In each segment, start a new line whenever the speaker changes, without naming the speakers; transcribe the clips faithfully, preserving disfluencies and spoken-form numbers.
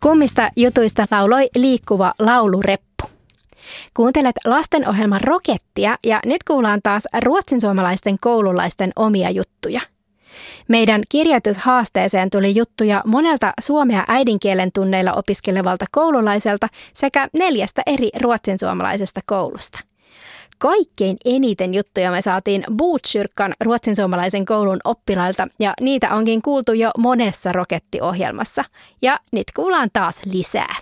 Kummista jutuista lauloi liikkuva laulureppu. Kuuntelet lastenohjelman Rokettia ja nyt kuullaan taas ruotsinsuomalaisten koululaisten omia juttuja. Meidän kirjoitushaasteeseen tuli juttuja monelta suomea äidinkielen tunneilla opiskelevalta koululaiselta sekä neljästä eri ruotsinsuomalaisesta koulusta. Kaikkein eniten juttuja me saatiin Botkyrkan ruotsinsuomalaisen koulun oppilailta ja niitä onkin kuultu jo monessa Roketti-ohjelmassa. Ja nyt kuullaan taas lisää.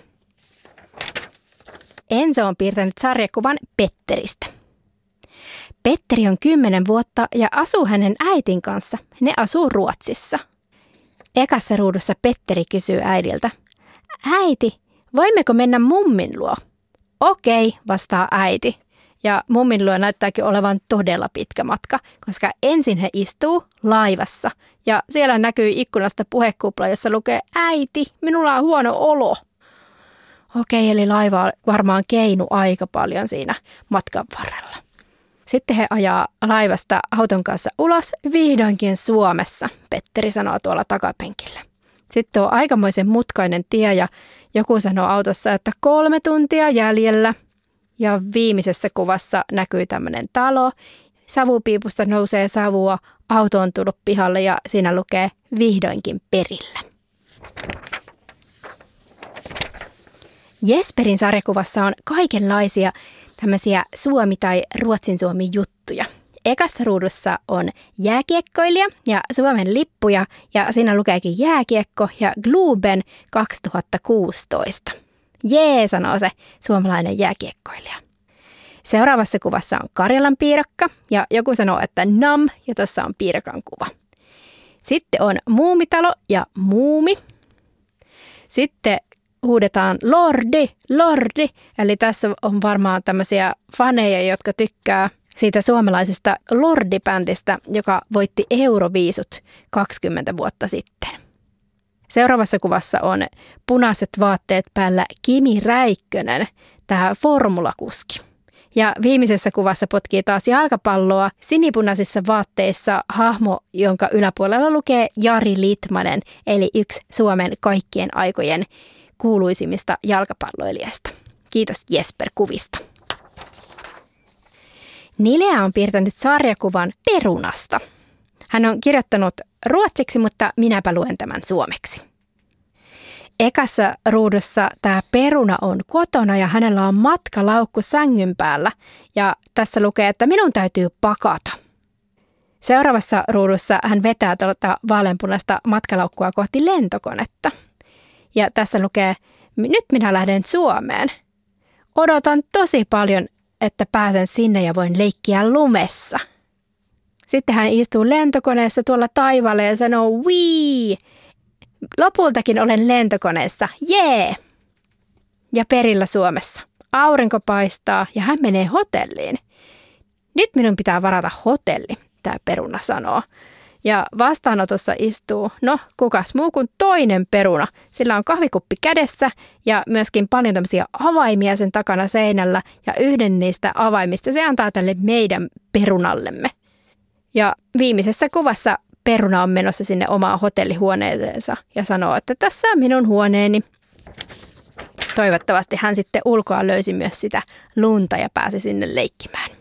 Enso on piirtänyt sarjakuvan Petteristä. Petteri on kymmenen vuotta ja asuu hänen äitin kanssa. Ne asuu Ruotsissa. Ekassa ruudussa Petteri kysyy äidiltä. Äiti, voimmeko mennä mummin luo? Okei, vastaa äiti. Ja mummin luo näyttääkin olevan todella pitkä matka, koska ensin he istuu laivassa. Ja siellä näkyy ikkunasta puhekupla, jossa lukee, äiti, minulla on huono olo. Okei, eli laiva on varmaan keinu aika paljon siinä matkan varrella. Sitten he ajaa laivasta auton kanssa ulos, vihdoinkin Suomessa, Petteri sanoo tuolla takapenkillä. Sitten on aikamoisen mutkainen tie ja joku sanoo autossa, että kolme tuntia jäljellä. Ja viimeisessä kuvassa näkyy tämmöinen talo. Savupiipusta nousee savua, auto on tullut pihalle ja siinä lukee vihdoinkin perillä. Jesperin sarjakuvassa on kaikenlaisia tämmöisiä suomi- tai ruotsinsuomi-juttuja. Ekassa ruudussa on jääkiekkoilija ja Suomen lippuja ja siinä lukeekin jääkiekko ja Globen kaksituhattakuusitoista. Jee, sanoo se suomalainen jääkiekkoilija. Seuraavassa kuvassa on Karjalan piirakka ja joku sanoo, että nam ja tässä on piirakan kuva. Sitten on Muumitalo ja Muumi. Sitten huudetaan Lordi, Lordi, eli tässä on varmaan tämmöisiä faneja, jotka tykkää siitä suomalaisesta Lordi-bändistä, joka voitti Euroviisut kaksikymmentä vuotta sitten. Seuraavassa kuvassa on punaiset vaatteet päällä Kimi Räikkönen, tämä formulakuski. Ja viimeisessä kuvassa potkii taas jalkapalloa sinipunaisissa vaatteissa hahmo, jonka yläpuolella lukee Jari Litmanen, eli yksi Suomen kaikkien aikojen kuuluisimmista jalkapalloilijasta. Kiitos Jesper kuvista. Nilea on piirtänyt sarjakuvan perunasta. Hän on kirjoittanut ruotsiksi, mutta minäpä luen tämän suomeksi. Ekassa ruudussa tämä peruna on kotona ja hänellä on matkalaukku sängyn päällä. Ja tässä lukee, että minun täytyy pakata. Seuraavassa ruudussa hän vetää tuolta vaaleanpunaista matkalaukkua kohti lentokonetta. Ja tässä lukee, nyt minä lähden Suomeen. Odotan tosi paljon, että pääsen sinne ja voin leikkiä lumessa. Sitten hän istuu lentokoneessa tuolla taivaalla ja sanoo, wii, lopultakin olen lentokoneessa, jee. Ja perillä Suomessa. Aurinko paistaa ja hän menee hotelliin. Nyt minun pitää varata hotelli, tämä peruna sanoo. Ja vastaanotossa istuu, no kukas muu kuin toinen peruna. Sillä on kahvikuppi kädessä ja myöskin paljon tämmöisiä avaimia sen takana seinällä. Ja yhden niistä avaimista se antaa tälle meidän perunallemme. Ja viimeisessä kuvassa peruna on menossa sinne omaan hotellihuoneeseensa ja sanoo, että tässä on minun huoneeni. Toivottavasti hän sitten ulkoa löysi myös sitä lunta ja pääsi sinne leikkimään.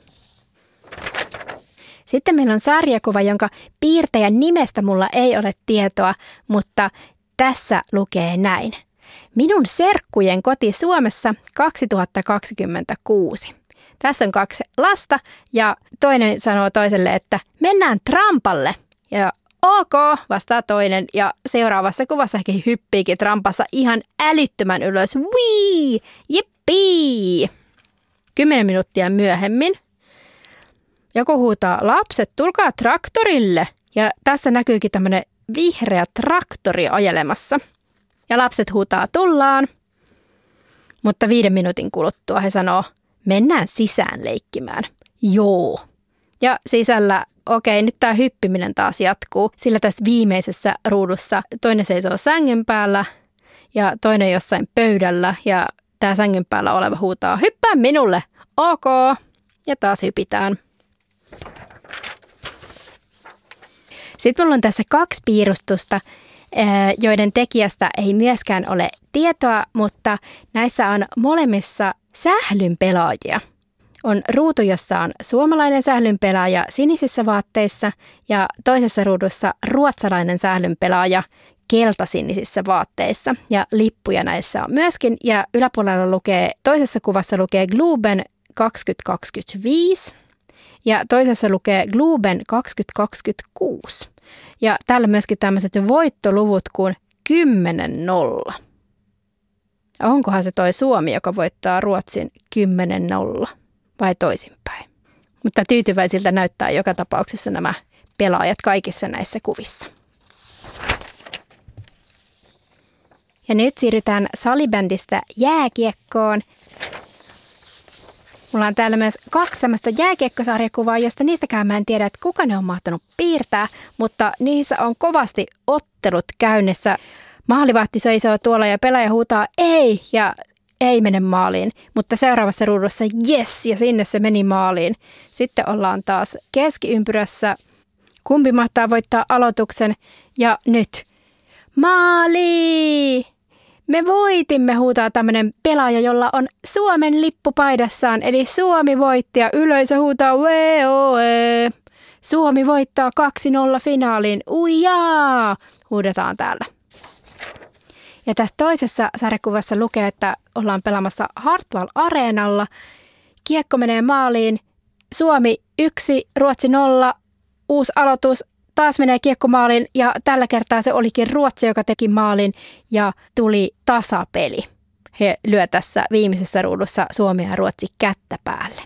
Sitten meillä on sarjakuva, jonka piirtäjän nimestä mulla ei ole tietoa, mutta tässä lukee näin. Minun serkkujen koti Suomessa kaksituhattakaksikymmentäkuusi. Tässä on kaksi lasta ja toinen sanoo toiselle, että mennään trampalle. Ja ok, vastaa toinen ja seuraavassa kuvassa he hyppiikin trampassa ihan älyttömän ylös. Wii, jippii! Kymmenen minuuttia myöhemmin joku huutaa, lapset, tulkaa traktorille. Ja tässä näkyykin tämmöinen vihreä traktori ajelemassa. Ja lapset huutaa, tullaan. Mutta viiden minuutin kuluttua he sanoo, mennään sisään leikkimään. Joo. Ja sisällä, okei, nyt tämä hyppiminen taas jatkuu. Sillä tässä viimeisessä ruudussa toinen seisoo sängyn päällä ja toinen jossain pöydällä. Ja tämä sängyn päällä oleva huutaa, hyppää minulle. Ok. Ja taas hypitään. Sitten mulla on tässä kaksi piirustusta joiden tekijästä ei myöskään ole tietoa, mutta näissä on molemmissa sählynpelaajia. On ruutu, jossa on suomalainen sählynpelaaja sinisissä vaatteissa ja toisessa ruudussa ruotsalainen sählynpelaaja keltasinisissä vaatteissa. Ja lippuja näissä on myöskin ja yläpuolella lukee, toisessa kuvassa lukee Globen kaksituhattakaksikymmentäviisi ja toisessa lukee Globen kaksituhattakaksikymmentäkuusi. Ja täällä myöskin tämmöiset voittoluvut kuin kymmenen nolla. Onkohan se toi Suomi, joka voittaa Ruotsin kymmenen nolla vai toisinpäin? Mutta tyytyväisiltä näyttää joka tapauksessa nämä pelaajat kaikissa näissä kuvissa. Ja nyt siirrytään salibändistä jääkiekkoon. Mulla on täällä myös kaksi sellaista jääkiekkosarjakuvaa, josta niistäkään mä en tiedä, että kuka ne on mahtanut piirtää, mutta niissä on kovasti ottelut käynnissä. Maalivahti seisoo tuolla ja pelaaja huutaa ei ja ei mene maaliin, mutta seuraavassa ruudussa yes ja sinne se meni maaliin. Sitten ollaan taas keskiympyrässä, kumpi mahtaa voittaa aloituksen ja nyt maali! Me voitimme, huutaa tämmöinen pelaaja, jolla on Suomen lippu paidassaan, eli Suomi voitti ja yleisö huutaa weoe. Suomi voittaa kaksi nolla finaaliin, uijaa, huudetaan täällä. Ja tässä toisessa sarjakuvassa lukee, että ollaan pelaamassa Hartwall-areenalla. Kiekko menee maaliin, Suomi yksi, Ruotsi nolla, uusi aloitus. Taas menee kiekko maaliin ja tällä kertaa se olikin Ruotsi, joka teki maalin ja tuli tasapeli. He lyö tässä viimeisessä ruudussa Suomi ja Ruotsi kättä päälle.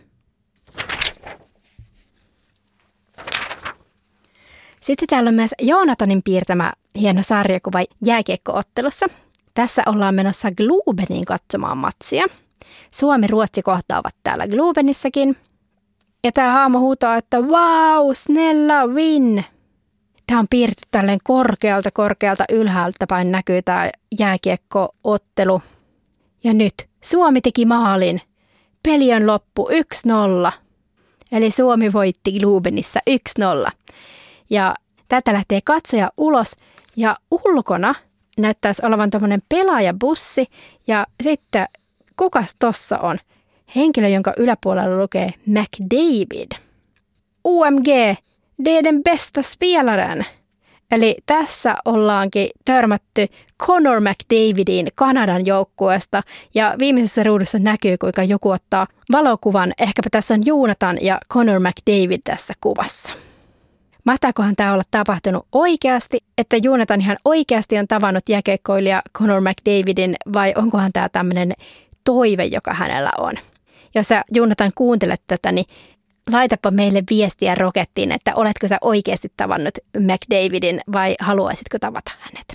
Sitten täällä on myös Joonatanin piirtämä hieno sarjakuva jääkiekko-ottelussa. Tässä ollaan menossa Globeniin katsomaan matsia. Suomi-Ruotsi kohtaavat täällä Globenissakin. Ja tämä hahmo huutaa, että wow, snälla win! Tämä on piirretty tälleen korkealta, korkealta ylhäältä päin näkyy tämä jääkiekko-ottelu. Ja nyt Suomi teki maalin. Peli on loppu yksi nolla. Eli Suomi voitti Globenissa yksi nolla. Ja tätä lähtee katsoja ulos ja ulkona näyttäisi olevan tämmöinen pelaajabussi. Ja sitten kukas tossa on? Henkilö, jonka yläpuolella lukee McDavid. O M G, det är den bästa spelaren. Eli tässä ollaankin törmätty Connor McDavidiin Kanadan joukkueesta. Ja viimeisessä ruudussa näkyy, kuinka joku ottaa valokuvan. Ehkäpä tässä on Joonatan ja Connor McDavid tässä kuvassa. Mahtaakohan tämä olla tapahtunut oikeasti, että Joonatan ihan oikeasti on tavannut jääkiekkoilija Connor McDavidin vai onkohan tämä tämmöinen toive, joka hänellä on? Jos sä Joonatan kuuntelet tätä, niin laitapa meille viestiä Rokettiin, että oletko sä oikeasti tavannut McDavidin vai haluaisitko tavata hänet?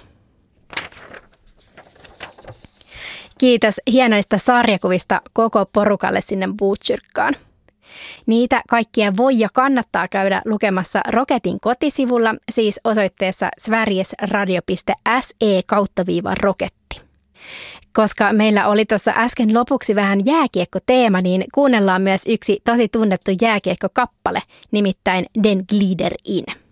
Kiitos hienoista sarjakuvista koko porukalle sinne Botkyrkaan. Niitä kaikkia voi ja kannattaa käydä lukemassa Roketin kotisivulla, siis osoitteessa sverigesradio piste se kautta viiva roketti. Koska meillä oli tuossa äsken lopuksi vähän jääkiekko-teema, niin kuunnellaan myös yksi tosi tunnettu jääkiekko-kappale, nimittäin Den glider in.